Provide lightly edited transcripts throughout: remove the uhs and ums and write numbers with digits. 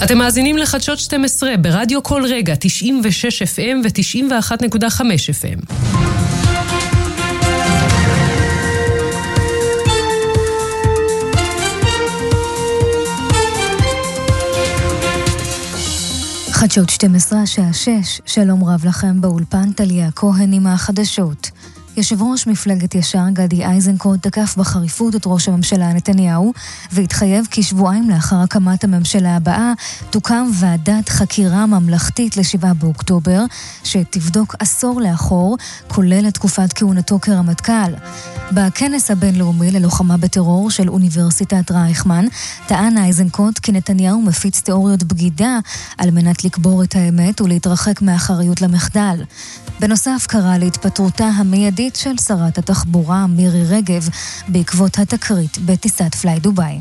אתם מאזינים לחדשות 12 ברדיו כל רגע, 96 FM ו-91.5 FM. חדשות 12 השעה 6, שלום רב לכם באולפן, טליה כהן עם החדשות. יושב ראש מפלגת ישר גדי איזנקוט תקף בחריפות את ראש הממשלה נתניהו והתחייב כי שבועיים לאחר הקמת הממשלה הבאה תוקם ועדת חקירה ממלכתית ל7 באוקטובר שתבדוק עשור לאחור, כולל את תקופת כהונתו כרמטכ"ל. בכנס הבינלאומי ללוחמה בטרור של אוניברסיטת רייכמן טען איזנקוט כי נתניהו מפיץ תיאוריות בגידה על מנת לקבור את האמת ולהתרחק מאחריות למחדל. בנוסף קרא להתפטרותה המיידית של שרת התחבורה מירי רגב בעקבות התקרית בטיסת פליי דוביי.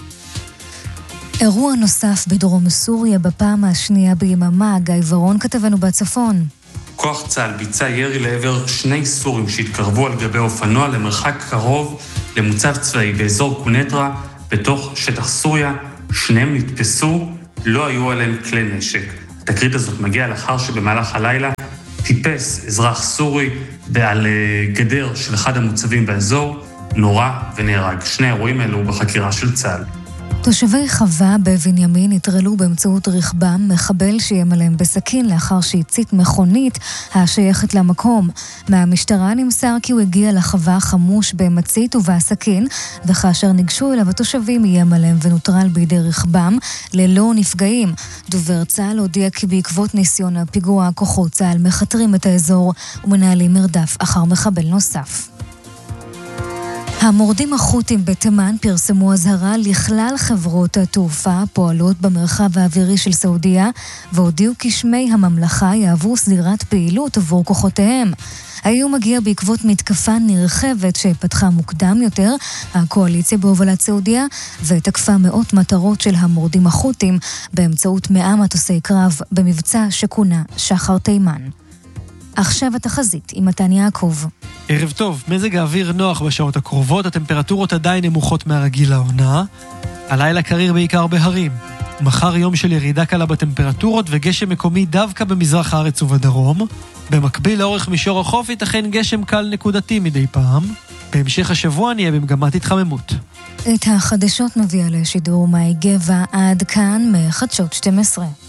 אירוע נוסף בדרום סוריה בפעם השנייה ביממה, גיא ורון כתבנו בצפון. כוח צה"ל ביצע ירי לעבר 2 סורים שהתקרבו על גבי אופנוע למרחק קרוב למוצב צבאי באזור קונטרה בתוך שטח סוריה. 2 נתפסו, לא היו עליהם כלי נשק. התקרית הזאת מגיעה לאחר שבמהלך הלילה טיפס אזרח סורי על גדר של אחד המוצבים באזור, נורה ונהרג. 2 אירועים אלו בחקירה של צה"ל. תושבי חווה בבנימין התרלו באמצעות רכבם מחבל שיים עליהם בסכין לאחר שהצית מכונית השייכת למקום. מהמשטרה נמסר כי הוא הגיע לחווה חמוש במצית ובסכין, וכאשר ניגשו אליו התושבים יים עליהם ונוטרל בידי רכבם ללא נפגעים. דובר צה"ל הודיע כי בעקבות ניסיון הפיגוע כוחות צה"ל מחתרים את האזור ומנהלים מרדף אחר מחבל נוסף. המורדים החות'ים בתימן פרסמו אזהרה לכלל חברות התעופה הפועלות במרחב האווירי של סעודיה, והודיעו כי שמי הממלכה יעברו סדירת פעילות עבור כוחותיהם. האיום מגיע בעקבות מתקפה נרחבת שפתחה מוקדם יותר הקואליציה בהובלת סעודיה, ותקפה מאות מטרות של המורדים החות'ים באמצעות 100 מטוסי קרב במבצע שכונה שחר תימן. עכשיו התחזית עם מתן יעקב. ערב טוב, מזג האוויר נוח בשעות הקרובות, הטמפרטורות עדיין נמוכות מהרגיל לעונה. הלילה קריר בעיקר בהרים. מחר יום של ירידה קלה בטמפרטורות וגשם מקומי דווקא במזרח הארץ ובדרום. במקביל לאורך מישור החוף ייתכן גשם קל נקודתי מדי פעם. בהמשך השבוע נהיה במגמת התחממות. את החדשות מביאה לשידור מאי גבע, עד כאן מחדשות 12.